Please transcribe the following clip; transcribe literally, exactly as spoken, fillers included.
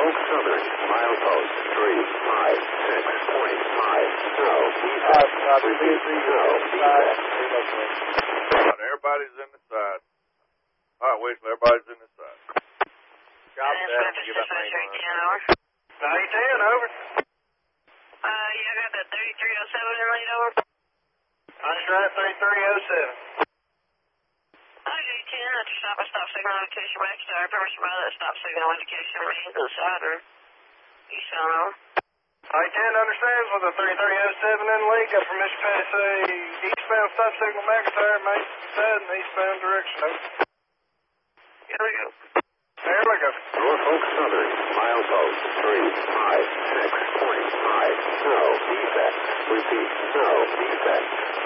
Norfolk Southern, milepost three five six point five. No, Five, five, repeat, three, no, five, All right, everybody's in the side. All right, Weasley, everybody's in the side. Copy that. Give up main line. nine ten, over. Uh, yeah, I got that thirty-three oh seven in lead over. Understand thirty-three oh seven. I J ten, after stop and stop signal indication back star, permission by that stop signal indication remains to the side or eastbound over. I ten understands with the thirty-three oh seven in lead, got permission to pass a eastbound stop signal McIntyre, main side in eastbound direction, over. Here we go. There we go. Norfolk Southern, milepost three five six point five. No, defect. Repeat, no, defect.